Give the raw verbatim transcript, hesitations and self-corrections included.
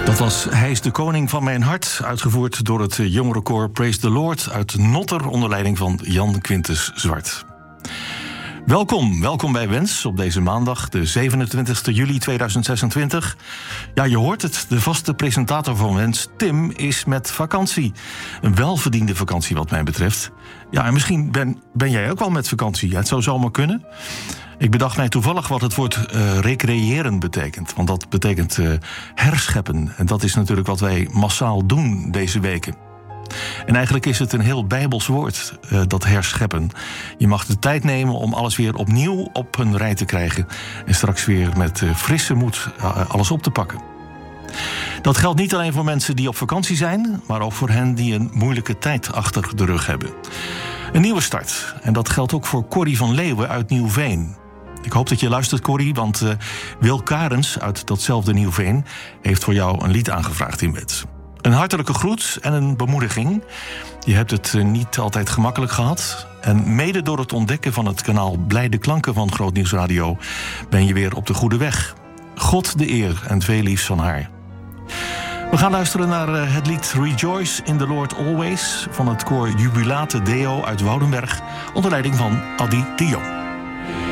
Dat was Hij is de koning van mijn hart, uitgevoerd door het jongerenkoor Praise the Lord uit Notter onder leiding van Jan Quintus Zwart. Welkom, welkom bij Wens op deze maandag, de zevenentwintigste juli tweeduizend zesentwintig. Ja, je hoort het, de vaste presentator van Wens, Tim, is met vakantie. Een welverdiende vakantie wat mij betreft. Ja, en misschien ben, ben jij ook wel met vakantie. Het zou zomaar kunnen. Ik bedacht mij toevallig wat het woord uh, recreëren betekent. Want dat betekent uh, herscheppen. En dat is natuurlijk wat wij massaal doen deze weken. En eigenlijk is het een heel bijbels woord, uh, dat herscheppen. Je mag de tijd nemen om alles weer opnieuw op een rij te krijgen. En straks weer met uh, frisse moed uh, alles op te pakken. Dat geldt niet alleen voor mensen die op vakantie zijn, maar ook voor hen die een moeilijke tijd achter de rug hebben. Een nieuwe start. En dat geldt ook voor Corrie van Leeuwen uit Nieuwveen. Ik hoop dat je luistert, Corrie, want uh, Wil Karens uit datzelfde Nieuwveen heeft voor jou een lied aangevraagd in bed. Een hartelijke groet en een bemoediging. Je hebt het uh, niet altijd gemakkelijk gehad. En mede door het ontdekken van het kanaal Blijde Klanken van Groot Nieuws Radio ben je weer op de goede weg. God de eer en veel liefs van haar. We gaan luisteren naar uh, het lied Rejoice in the Lord Always van het koor Jubilate Deo uit Woudenberg onder leiding van Addy de Jong.